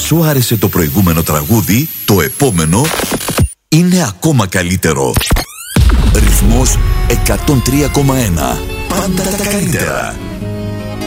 σου άρεσε το προηγούμενο τραγούδι, το επόμενο είναι ακόμα καλύτερο. Ρυθμός 103,1. Πάντα τα καλύτερα.